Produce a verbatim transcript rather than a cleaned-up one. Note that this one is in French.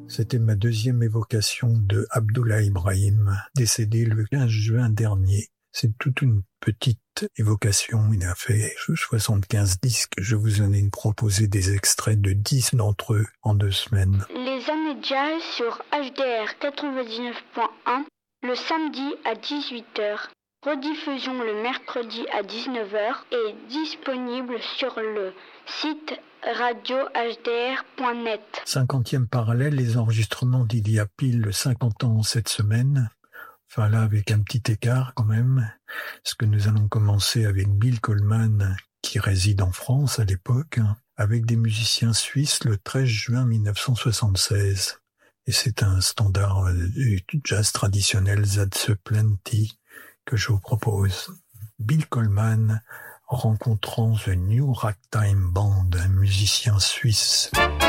C'était ma deuxième évocation de Abdullah Ibrahim, décédé le quinze juin dernier. C'est toute une petite évocation. Il a fait soixante-quinze disques. Je vous en ai proposé des extraits de dix d'entre eux en deux semaines. Les années jazz sur H D R quatre-vingt-dix-neuf point un le samedi à dix-huit heures. Rediffusion le mercredi à dix-neuf heures et disponible sur le site radio h d r point net. Cinquantième parallèle, les enregistrements d'il y a pile cinquante ans cette semaine. Enfin là, avec un petit écart quand même, parce que nous allons commencer avec Bill Coleman, qui réside en France à l'époque, avec des musiciens suisses le treize juin mille neuf cent soixante-seize. Et c'est un standard du jazz traditionnel, That's Plenty, que je vous propose. Bill Coleman rencontrant The New Ragtime Band, un musicien suisse.